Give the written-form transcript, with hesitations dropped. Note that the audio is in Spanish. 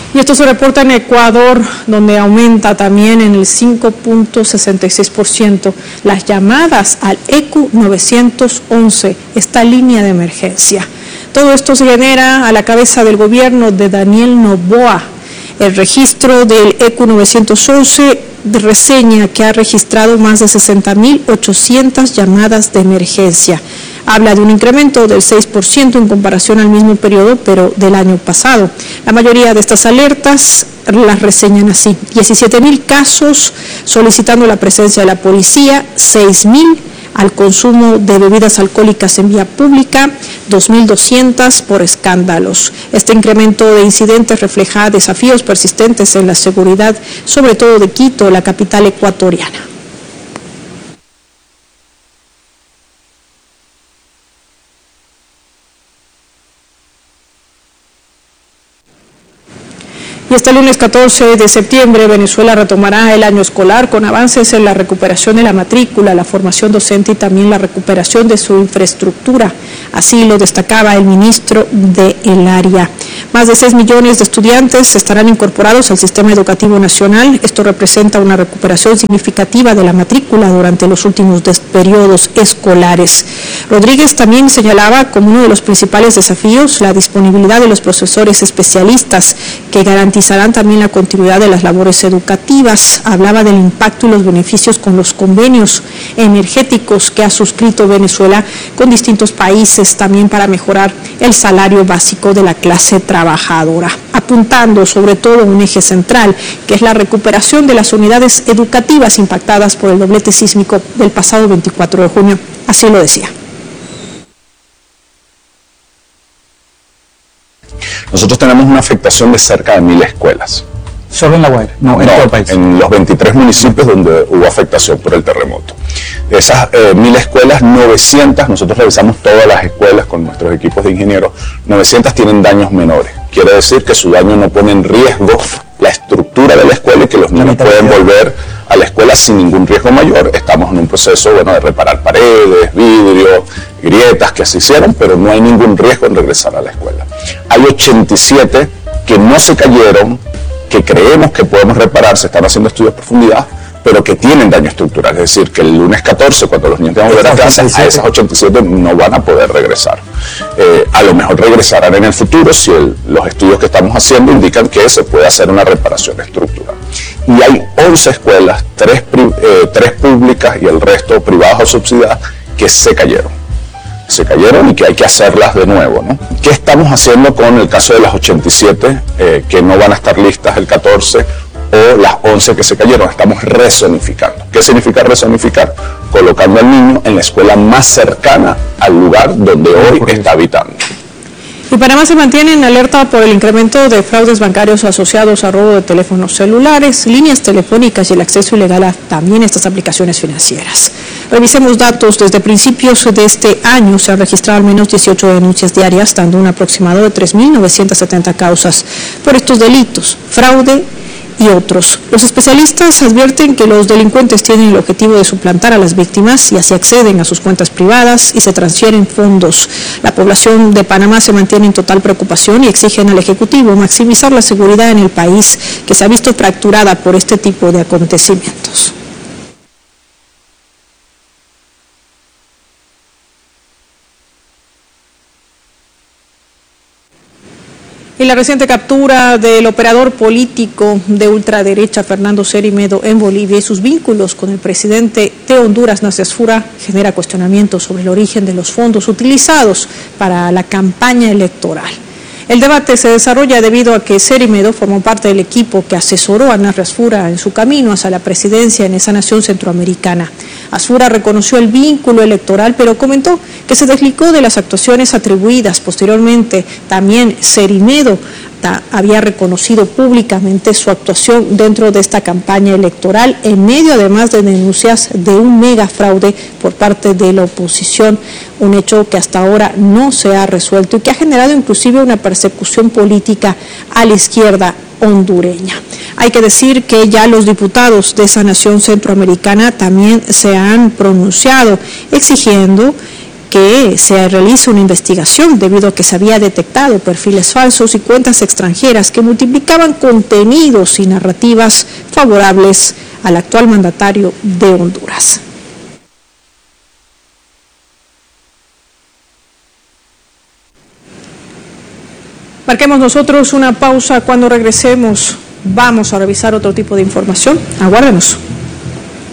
Y esto se reporta en Ecuador, donde aumenta también en el 5.66% las llamadas al ECU 911, esta línea de emergencia. Todo esto se genera a la cabeza del gobierno de Daniel Noboa. El registro del ECU 911 reseña que ha registrado más de 60.800 llamadas de emergencia. Habla de un incremento del 6% en comparación al mismo periodo, pero del año pasado. La mayoría de estas alertas las reseñan así: 17.000 casos solicitando la presencia de la policía, 6.000 al consumo de bebidas alcohólicas en vía pública, 2.200 por escándalos. Este incremento de incidentes refleja desafíos persistentes en la seguridad, sobre todo de Quito, la capital ecuatoriana. Y este lunes 14 de septiembre, Venezuela retomará el año escolar con avances en la recuperación de la matrícula, la formación docente y también la recuperación de su infraestructura. Así lo destacaba el ministro del área. Más de 6 millones de estudiantes estarán incorporados al sistema educativo nacional. Esto representa una recuperación significativa de la matrícula durante los últimos periodos escolares. Rodríguez también señalaba como uno de los principales desafíos la disponibilidad de los profesores especialistas que garantizarán también la continuidad de las labores educativas. Hablaba del impacto y los beneficios con los convenios energéticos que ha suscrito Venezuela con distintos países también para mejorar el salario básico de la clase trabajadora, apuntando sobre todo un eje central, que es la recuperación de las unidades educativas impactadas por el doblete sísmico del pasado 24 de junio. Así lo decía. Nosotros tenemos una afectación de cerca de 1.000 escuelas. ¿Solo en La Guaira? No, en todo el país. En los 23 municipios donde hubo afectación por el terremoto. De esas 1.000 escuelas, 900, nosotros revisamos todas las escuelas con nuestros equipos de ingenieros, 900 tienen daños menores. Quiere decir que su daño no pone en riesgo la estructura de la escuela y que los niños pueden volver a la escuela sin ningún riesgo mayor. Estamos en un proceso de reparar paredes, vidrios, grietas que se hicieron, pero no hay ningún riesgo en regresar a la escuela. Hay 87 que no se cayeron, que creemos que podemos reparar, se están haciendo estudios de profundidad, pero que tienen daño estructural. Es decir, que el lunes 14, cuando los niños tengan que volver a clase, a esas 87 no van a poder regresar. A lo mejor regresarán en el futuro si los estudios que estamos haciendo indican que se puede hacer una reparación estructural. Y hay 11 escuelas, 3 públicas y el resto privadas o subsidiadas, que se cayeron y que hay que hacerlas de nuevo, ¿no? ¿Qué estamos haciendo con el caso de las 87 que no van a estar listas el 14 o las 11 que se cayeron? Estamos rezonificando. ¿Qué significa rezonificar? Colocando al niño en la escuela más cercana al lugar donde hoy está habitando. Y Panamá se mantiene en alerta por el incremento de fraudes bancarios asociados a robo de teléfonos celulares, líneas telefónicas y el acceso ilegal a también estas aplicaciones financieras. Revisemos datos. Desde principios de este año se han registrado al menos 18 denuncias diarias, dando un aproximado de 3.970 causas por estos delitos, fraude y otros. Los especialistas advierten que los delincuentes tienen el objetivo de suplantar a las víctimas y así acceden a sus cuentas privadas y se transfieren fondos. La población de Panamá se mantiene en total preocupación y exigen al Ejecutivo maximizar la seguridad en el país, que se ha visto fracturada por este tipo de acontecimientos. Y la reciente captura del operador político de ultraderecha Fernando Cerimedo en Bolivia y sus vínculos con el presidente de Honduras, Narcias Fura, genera cuestionamientos sobre el origen de los fondos utilizados para la campaña electoral. El debate se desarrolla debido a que Cerimedo formó parte del equipo que asesoró a Narcias Fura en su camino hacia la presidencia en esa nación centroamericana. Asfura reconoció el vínculo electoral, pero comentó que se desligó de las actuaciones atribuidas. Posteriormente, también Cerimedo había reconocido públicamente su actuación dentro de esta campaña electoral, en medio además de denuncias de un mega fraude por parte de la oposición, un hecho que hasta ahora no se ha resuelto y que ha generado inclusive una persecución política a la izquierda hondureña. Hay que decir que ya los diputados de esa nación centroamericana también se han pronunciado exigiendo que se realice una investigación debido a que se había detectado perfiles falsos y cuentas extranjeras que multiplicaban contenidos y narrativas favorables al actual mandatario de Honduras. Marquemos nosotros una pausa. Cuando regresemos vamos a revisar otro tipo de información. Aguárdenos.